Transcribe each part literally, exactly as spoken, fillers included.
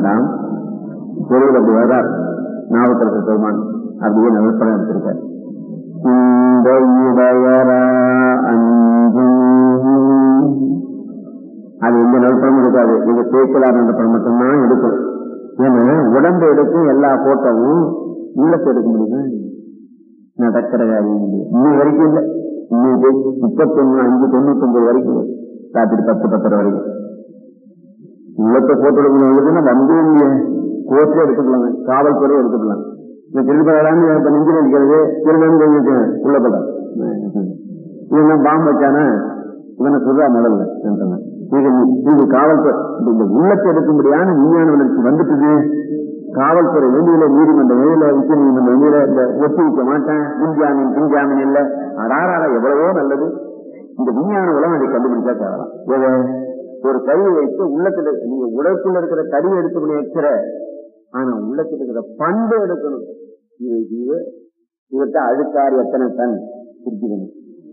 வேண்டாம். பொருள் அப்படி வர்றார் நாவுக்கரசு பெருமான் அப்படியே நடுப்படம் எடுத்திருக்கார். இந்த இடையரா அஞ்சும் அது இந்த நடுப்படம் எடுக்காது. இது பேச்சலார் நடுப்படம் மட்டும்தான் எடுக்கும். ஏன்னா உடம்பு எடுக்கும் எல்லா போட்டோவும் உள்ளத்தை எடுக்க முடியுமா? நடக்கிற காரியம் இன்னும் வரைக்கும் இல்லை. இன்னைக்கு முப்பத்தி ஒண்ணு அஞ்சு தொண்ணூத்தி ஒன்பது வரைக்கும் ராத்திரி பத்து பத்தரை வரைக்கும் உள்ளத்தை போட்டோ எடுக்கணும். வந்து கோர்ட்டே எடுத்துக்கலாங்க, காவல்துறையை எடுத்துக்கலாம். இந்த திருப்பதான்னு இப்ப நெஞ்சில் இருக்கிறது திருநெல்வேலி உள்ள போல இவன் பாம்பு வச்சானா இவனை சொல்றா முதல்ல இது காவல்துறை. இந்த உள்ளத்தை எடுக்கும்படியான விஞ்ஞான வளர்ச்சி வந்துட்டு காவல்துறை வெளியில நீதிமன்றம் வெளியில உச்ச நீதிமன்றம் வெளியில இந்த ஒத்தி வைக்க மாட்டேன், முன்ஜாமீன் பின்ஜாமீன் இல்ல. அடாராட எவ்வளவோ நல்லது. இந்த விஞ்ஞான உலகம் அதை கண்டுபிடிச்சா தேவலாம். ஒரு கருவி வைத்து உள்ளத்துல நீங்க உடலுக்குள்ள இருக்கிற கருவி எடுத்து வைக்கிற, ஆனா உள்ளத்துல இருக்கிற பண்பு எடுக்கணும். இது இது இவற்ற அழுக்காறு எத்தனை டன் குறிப்பிடணும்,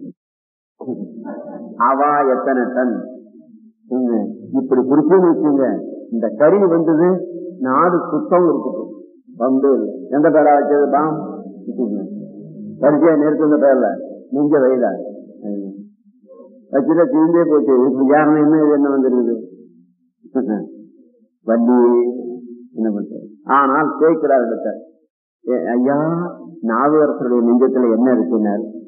அவா எத்தனை டன் இப்படி குறிச்சு வச்சுங்க. இந்த கருவி வந்தது நாடு சுத்தம் இருக்கட்டும், வந்து எந்த பேரா வச்சது பாம் வரிசையா நிறுத்த பேர்ல நெஞ்ச வயதா வச்சுட்டா தீர்ந்தே போச்சு. இப்படி யாருன்னா இன்னும் என்ன வந்துருக்குது வண்டி என்ன பண்றது. ஆனால் கேட்கிறார் ஐயா நாவுக்கரசருடைய நெஞ்சத்துல என்ன இருக்குன்னாரு.